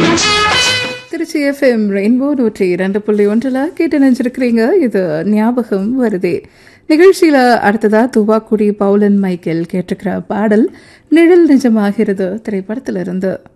Trichy FM rainbow 102.1 கேட்டு நினைச்சிருக்கிறீங்க. இது ஞாபகம் வருதே நிகழ்ச்சியில அடுத்ததா துவாக்குடி பவுலன் மைக்கேல் கேட்டிருக்கிற பாடல் நிழல் நிஜமாகிறது திரைப்படத்திலிருந்து.